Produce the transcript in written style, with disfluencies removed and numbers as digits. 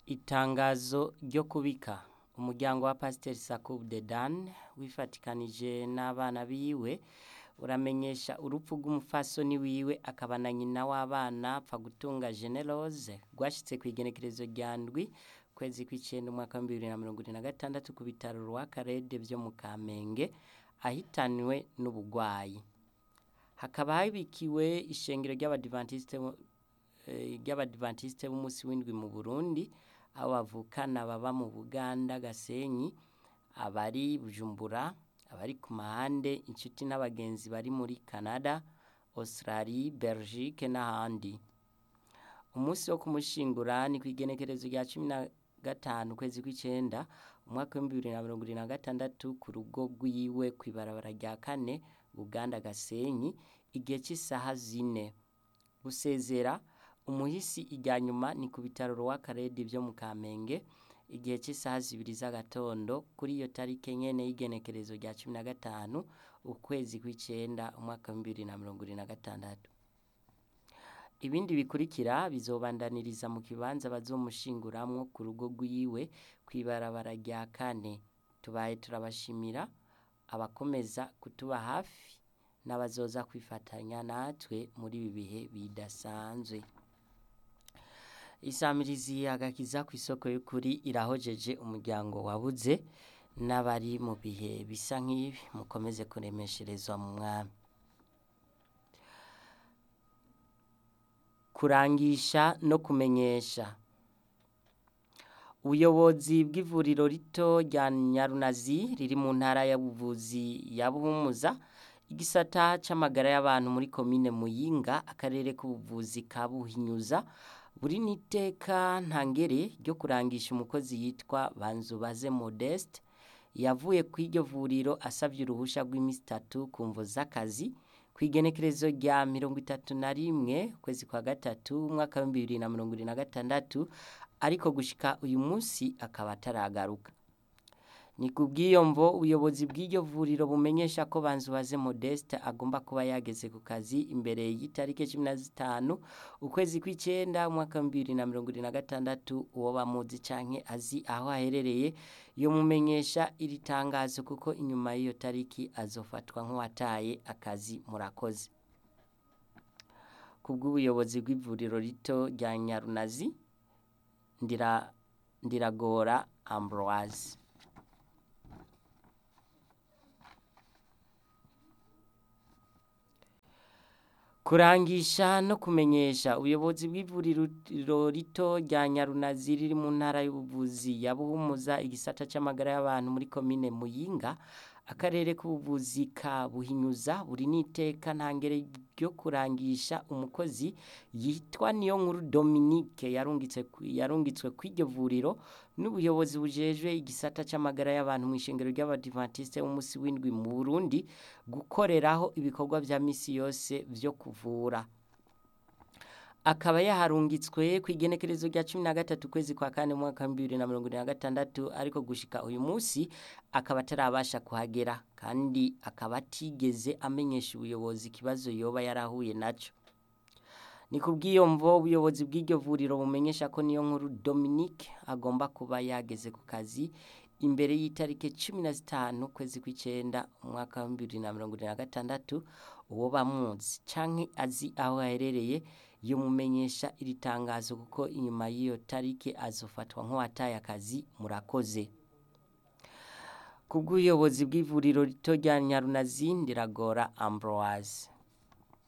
Itangazo ryo kubika. Umuryango wa Pasiteri Sakub Dedan wifatikanije n'abana biwe uramenyesha urupfu rw'umufasoni wiwe akaba na nyina w'abana Pfagutunga Generose rwashitse kw'igenekerezo rya ndwi kwezi kw'icenda umwaka wa 2026 ku bitaro Rwakarede vyo mu Kamenge ahitanywe n'ubugwayi. Hakaba habikiwe ishengero ry'Abadiventiste b'umunsi w'indwi mu Burundi, abo bavukana baba mu Buganda Gasenyi, abari Bujumbura, abari ku mahande, inshuti n'abagenzi bari muri Canada, Australie, Belgique n'ahandi. Umunsi wo kumushingura ni kw'igenekerezo rya 15 kwezi kw'icenda umwaka wa 2026 ku rugo rwiwe kw'ibarabara rya 4 Buganda Gasenyi igihe cy'isaha 4. Gusezera umuhisi ijya nyuma ni ku bitaro Rwakarede vyo mu Kamenge igihe cy'isaha 2 z'agatondo kuri iyo tarike nyene y'igenekerezo rya 15 ukwezi kw'icenda umwaka wa 2026. Ibindi bikurikira bizobandaniriza mu kibanza bazomushinguramwo ku rugo rwiwe kw'ibarabara rya 4. Tubaye turabashimira abakomeza kutuba hafi n'abazoza kwifatanya natwe muri ibi bihe bidasanzwe. Isamirizi agakiza kw'isoko y'ukuri irahojeje umuryango wabuze n'abari mu bihe bisa nk'ibi mukomeze kuremesherezwa mu mwami. Kurangisha no kumenyesha. Ubuyobozi bw'ivuriro rito rya Nyarunazi riri mu ntara y'ubuvuzi ya Buhumuza, igisata c'amagara y'abantu muri komine Muyinga, akarere k'ubuvuzi ka Buhinyuza, buri niteka ntangere ryo kurangisha umukozi yitwa Banzubaze Modeste yavuye kw'iryo vuriro asavye uruhusha rw'imisi 3 ku mvo z'akazi kw'igenekerezo rya 31 kwezi kwa gatatu umwaka wa 2026, ariko gushika uyu munsi akaba ataragaruka. Ni kubw'iyo mvo ubuyobozi bw'iryo vuriro bumenyesha ko Banzubaze Modeste agomba kuba yageze ku kazi imbere y'itarike 15 ukwezi kw'icenda umwaka wa 2026. Uwo bamuzi canke azi aho aherereye yo mumenyesha iri tangazo kuko inyuma y'iyo tariki azofatwa nk'uwataye akazi. Murakoze. Kubw'ubuyobozi bw'ivuriro rito rya Nyarunazi, Ndiragora Ambroise. Kurangisha no kumenyesha. Ubuyobozi bw'ivuriro rito rya Nyarunazi riri mu ntara y'ubuvuzi ya Buhumuza, igisata c'amagara y'abantu muri komine Muyinga, akarere k'ubuvuzi ka Buhinyuza, buri niteka ntangere ryo kurangisha umukozi yitwa Niyonkuru Dominique yarungitswe kw'iryo vuriro n'ubuyobozi bujejwe igisata c'amagara y'abantu mw'ishengero ry'Abadiventiste b'umunsi w'indwi mu Burundi gukoreraho ibikorwa vya misi yose vyo kuvura. Akaba yaharungitswe kw'igenekerezo rya 13 kwezi kwa 4 mwaka wa 2026, ariko gushika uyu munsi akaba atarabasha kuhagera kandi akaba atigeze amenyesha ubuyobozi ikibazo yoba yarahuye naco. Ni kubw'iyo mvo ubuyobozi bw'iryo vuriro bumenyesha ko Niyonkuru Dominique agomba kuba yageze ku kazi imbere y'itarike 15 kwezi kw'icenda umwaka wa 2026. Uwo bamuzi canke azi aho aherereye yo mumenyesha iri tangazo kuko inyuma y'iyo tarike azofatwa nk'uwataye akazi. Murakoze. Kubw'ubuyobozi bw'ivuriro rito rya Nyarunazi, Ndiragora Ambroise.